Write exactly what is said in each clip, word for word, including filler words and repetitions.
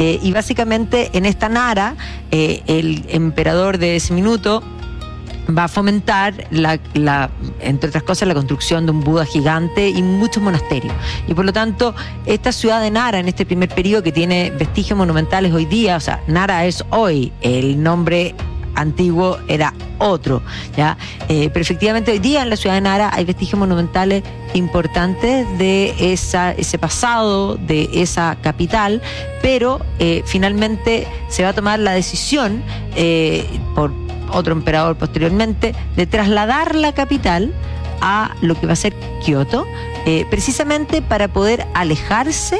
Eh, y básicamente en esta Nara, eh, el emperador de ese minuto va a fomentar, la, la, entre otras cosas, la construcción de un Buda gigante y muchos monasterios. Y por lo tanto, esta ciudad de Nara, en este primer periodo, que tiene vestigios monumentales hoy día, o sea, Nara es hoy, el nombre antiguo era otro, ¿ya? Eh, pero efectivamente hoy día en la ciudad de Nara hay vestigios monumentales importantes de esa, ese pasado, de esa capital, pero eh, finalmente se va a tomar la decisión eh, por otro emperador posteriormente, de trasladar la capital a lo que va a ser Kioto, eh, precisamente para poder alejarse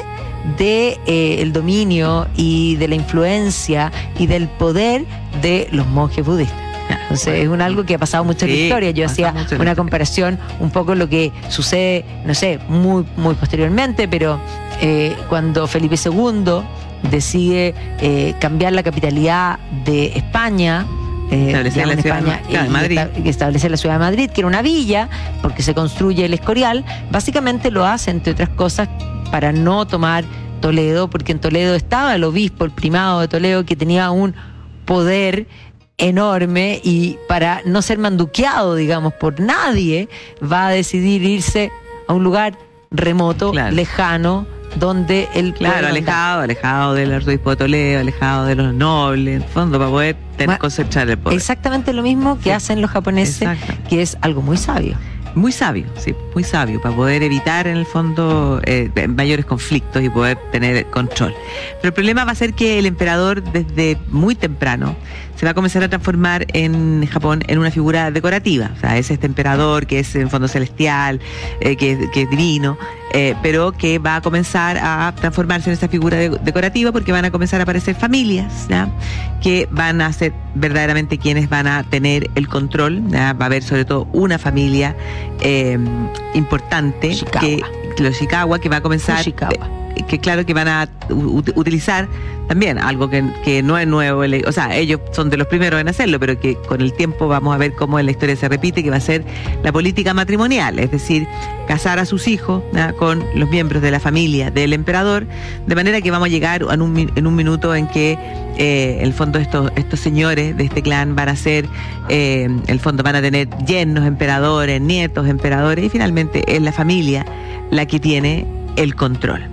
de eh, el dominio y de la influencia y del poder de los monjes budistas. Entonces bueno, es un algo que ha pasado mucho sí, en la historia. Yo hacía una comparación un poco lo que sucede, no sé, muy, muy posteriormente, pero eh, cuando Felipe segundo decide eh, cambiar la capitalidad de España, Eh, establecer la ciudad España, de, claro, y Madrid. establecer la ciudad de Madrid, que era una villa, porque se construye el Escorial. Básicamente lo hace, entre otras cosas, para no tomar Toledo, porque en Toledo estaba el obispo, el primado de Toledo, que tenía un poder enorme, y para no ser manduqueado, digamos, por nadie, va a decidir irse a un lugar remoto, claro, lejano, donde él claro, alejado, andar. alejado del arzobispo de Toledo, alejado de los nobles, en fondo, para poder tener, bueno, concentrar el poder. Exactamente lo mismo que sí. hacen los japoneses, exacto, que es algo muy sabio. Muy sabio, sí, muy sabio, para poder evitar en el fondo eh, mayores conflictos y poder tener control. Pero el problema va a ser que el emperador desde muy temprano se va a comenzar a transformar en Japón en una figura decorativa. O sea, es este emperador que es en fondo celestial, eh, que, que es divino, eh, pero que va a comenzar a transformarse en esa figura de, decorativa, porque van a comenzar a aparecer familias, ¿ya?, que van a ser verdaderamente quienes van a tener el control, ¿ya? Va a haber sobre todo una familia eh, importante, Ishikawa. que los Ishikawa, que va a comenzar, Ishikawa. que claro que van a u- utilizar también algo que, que no es nuevo, o sea, ellos son de los primeros en hacerlo, pero que con el tiempo vamos a ver cómo en la historia se repite, que va a ser la política matrimonial, es decir, casar a sus hijos, ¿no?, con los miembros de la familia del emperador, de manera que vamos a llegar en un, en un minuto en que eh, el fondo estos, estos señores de este clan van a ser, eh, el fondo van a tener yernos emperadores, nietos emperadores, y finalmente es la familia la que tiene el control.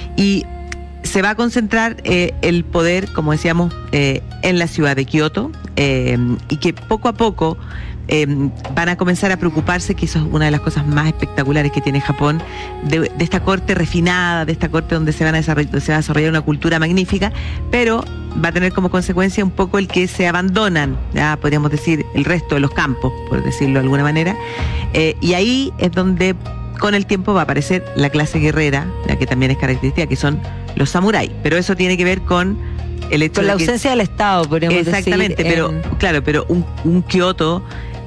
Y se va a concentrar eh, el poder, como decíamos, eh, en la ciudad de Kioto, eh, y que poco a poco eh, van a comenzar a preocuparse, que eso es una de las cosas más espectaculares que tiene Japón, de, de esta corte refinada, de esta corte donde se, van a desarrollar, se va a desarrollar una cultura magnífica, pero va a tener como consecuencia un poco el que se abandonan, ya podríamos decir, el resto de los campos, por decirlo de alguna manera, eh, y ahí es donde con el tiempo va a aparecer la clase guerrera, la que también es característica, que son los samuráis, pero eso tiene que ver con el hecho con de la que, ausencia del Estado, podríamos exactamente, decir. pero en... claro, pero un, un Kioto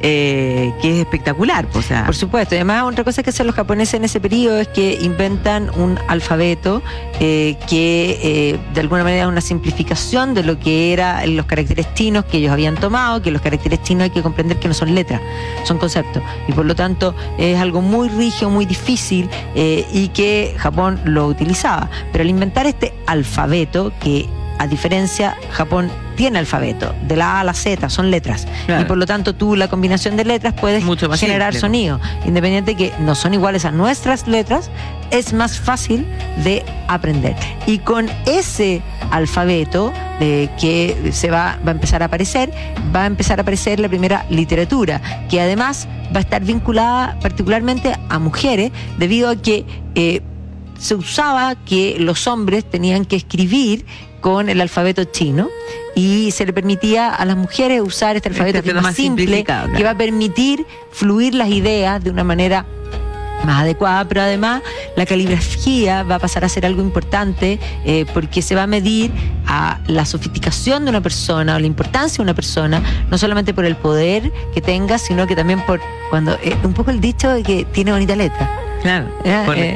eh, que es espectacular, o sea, por supuesto. Además, otra cosa que hacen los japoneses en ese periodo es que inventan un alfabeto eh, que eh, de alguna manera es una simplificación de lo que eran los caracteres chinos que ellos habían tomado, que los caracteres chinos hay que comprender que no son letras, son conceptos, y por lo tanto es algo muy rígido, muy difícil, eh, y que Japón lo utilizaba. Pero al inventar este alfabeto, que a diferencia, Japón tiene alfabeto, de la A a la Z, son letras. Claro. Y por lo tanto tú la combinación de letras puedes generar simple. Sonido. Independiente que no son iguales a nuestras letras, es más fácil de aprender. Y con ese alfabeto eh, que se va, va a empezar a aparecer, va a empezar a aparecer la primera literatura, que además va a estar vinculada particularmente a mujeres, debido a que eh, se usaba que los hombres tenían que escribir con el alfabeto chino, y se le permitía a las mujeres usar este alfabeto este que es más simple, claro, que va a permitir fluir las ideas de una manera más adecuada, pero además la caligrafía va a pasar a ser algo importante, eh, porque se va a medir a la sofisticación de una persona o la importancia de una persona, no solamente por el poder que tenga, sino que también por cuando eh, un poco el dicho de que tiene bonita letra. Claro, por, eh.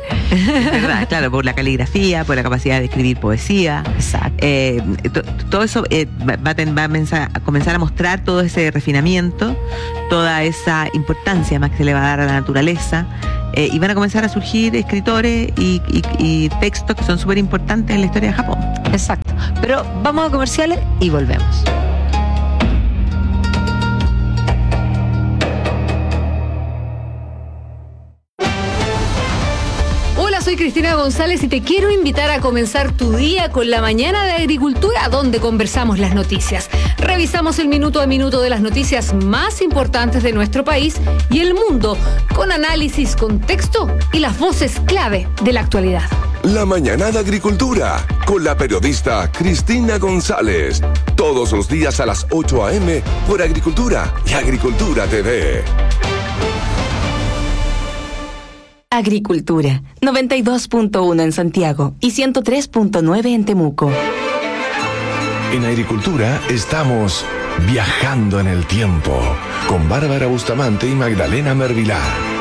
es verdad, claro, por la caligrafía, por la capacidad de escribir poesía. Exacto. Eh, to, todo eso eh, va, a ten, va a comenzar a mostrar todo ese refinamiento, toda esa importancia más que se le va a dar a la naturaleza, eh, y van a comenzar a surgir escritores y, y, y textos que son súper importantes en la historia de Japón. Exacto. Pero vamos a comerciales y volvemos. Soy Cristina González y te quiero invitar a comenzar tu día con la mañana de agricultura, donde conversamos las noticias. Revisamos el minuto a minuto de las noticias más importantes de nuestro país y el mundo, con análisis, contexto y las voces clave de la actualidad. La mañana de agricultura, con la periodista Cristina González. Todos los días a las ocho a eme por Agricultura y Agricultura T V. Agricultura, noventa y dos punto uno en Santiago y ciento tres punto nueve en Temuco. En Agricultura estamos viajando en el tiempo con Bárbara Bustamante y Magdalena Mervilá.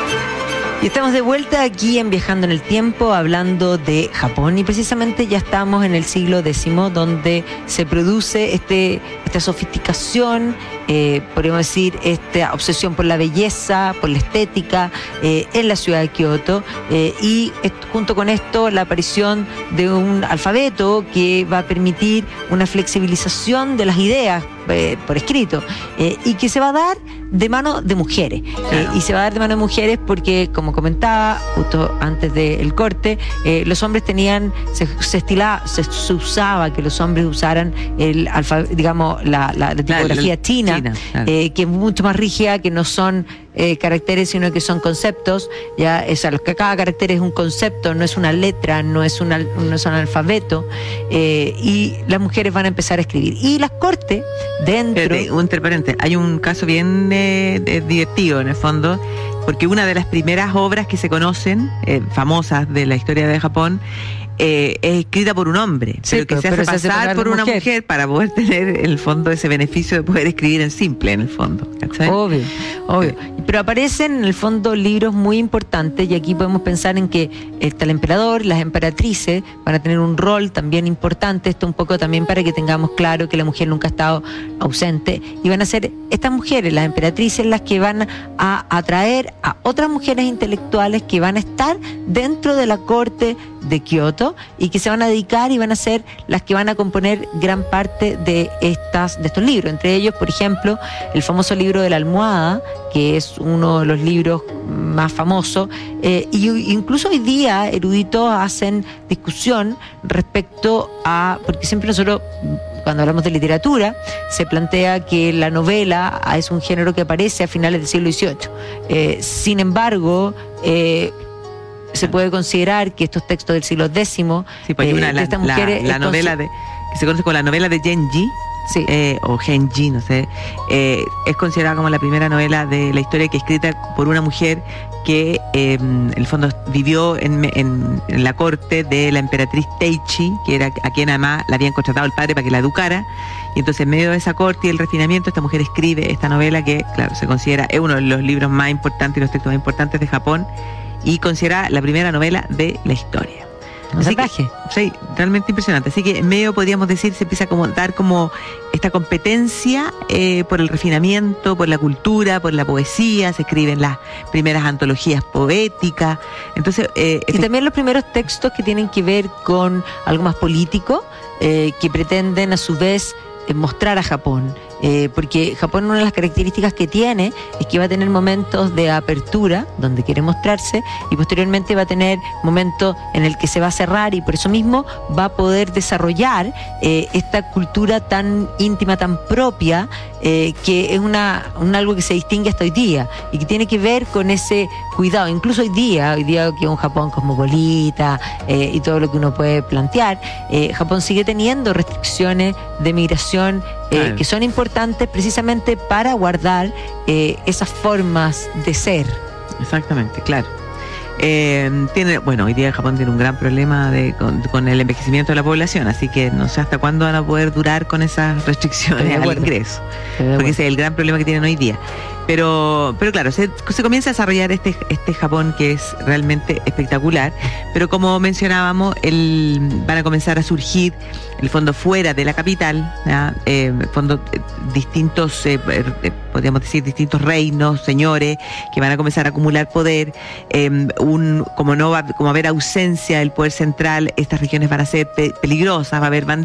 Y estamos de vuelta aquí en Viajando en el Tiempo, hablando de Japón, y precisamente ya estamos en el siglo décimo, donde se produce este, esta sofisticación, eh, podríamos decir, esta obsesión por la belleza, por la estética, eh, en la ciudad de Kioto, eh, y est- junto con esto la aparición de un alfabeto que va a permitir una flexibilización de las ideas eh, por escrito, eh, y que se va a dar de mano de mujeres, eh, y se va a dar de mano de mujeres porque, como comentaba justo antes del corte, eh, los hombres tenían, se, se estilaba, se, se usaba que los hombres usaran el alfa, digamos, la, la, la tipografía la, la, china, China, claro. eh, que es mucho más rígida, que no son eh, caracteres, sino que son conceptos. Ya, o sea, los que cada carácter es un concepto, no es una letra, no es, una, no es un alfabeto, eh, y las mujeres van a empezar a escribir. Y las cortes, dentro... Espérate, un entre paréntesis, hay un caso bien eh, eh, divertido en el fondo, porque una de las primeras obras que se conocen, eh, famosas de la historia de Japón, eh, es escrita por un hombre, Sí, pero que pero- se hace pero se hace pasar pasar por por una mujer. mujer. para poder tener, en el fondo, ese beneficio de poder escribir en simple, en el fondo. ¿Cachai? Obvio, obvio. Pero aparecen en el fondo libros muy importantes, y aquí podemos pensar en que está el emperador, las emperatrices van a tener un rol también importante. Esto un poco también para que tengamos claro que la mujer nunca ha estado ausente, y van a ser estas mujeres, las emperatrices, las que van a atraer a otras mujeres intelectuales que van a estar dentro de la corte de Kioto y que se van a dedicar y van a ser las que van a componer gran parte de estas de estos libros. Entre ellos, por ejemplo, el famoso libro de la almohada, que es uno de los libros más famosos, eh, y incluso hoy día eruditos hacen discusión respecto a, porque siempre nosotros, cuando hablamos de literatura, se plantea que la novela es un género que aparece a finales del siglo dieciocho. Eh, sin embargo, eh, se puede considerar que estos textos del siglo décimo, Sí, pues hay eh, una, de la, estas la- mujeres, la es novela consi- de, que se conoce como la novela de Genji, Sí. eh, o Genji, no sé, eh, es considerada como la primera novela de la historia que es escrita por una mujer que eh, en el fondo vivió en, en- en la corte de la emperatriz Teichi, que era a quien además la habían contratado el padre para que la educara, y entonces en medio de esa corte y el refinamiento esta mujer escribe esta novela que, claro, se considera, es uno de los libros más importantes y los textos más importantes de Japón, y considera la primera novela de la historia. Un Así que, salvaje. sí, realmente impresionante. Así que en medio, podríamos decir, se empieza a como dar como esta competencia eh, por el refinamiento, por la cultura, por la poesía. Se escriben las primeras antologías poéticas. Entonces, eh, Y también los primeros textos que tienen que ver con algo más político, eh, que pretenden a su vez eh, mostrar a Japón. Eh, porque Japón, una de las características que tiene es que va a tener momentos de apertura donde quiere mostrarse, y posteriormente va a tener momentos en el que se va a cerrar, y por eso mismo va a poder desarrollar eh, esta cultura tan íntima, tan propia, eh, que es una, un algo que se distingue hasta hoy día y que tiene que ver con ese cuidado. Incluso hoy día, hoy día que es un Japón cosmopolita, eh, y todo lo que uno puede plantear, eh, Japón sigue teniendo restricciones de migración eh, Claro. que son importantes precisamente para guardar eh, esas formas de ser. Exactamente, claro. Eh, tiene, bueno, hoy día Japón tiene un gran problema de, con, con el envejecimiento de la población, así que no sé hasta cuándo van a poder durar con esas Estoy restricciones de al acuerdo. ingreso, Pero porque bueno. ese es el gran problema que tienen hoy día. Pero, pero claro, se, se comienza a desarrollar este, este Japón que es realmente espectacular, pero como mencionábamos, el, van a comenzar a surgir, en el fondo, fuera de la capital, ¿ya? Eh, en el fondo, eh, distintos, eh, eh, podríamos decir, distintos reinos, señores, que van a comenzar a acumular poder. Eh, un, como no va, como va a haber ausencia del poder central, estas regiones van a ser pe- peligrosas, va a haber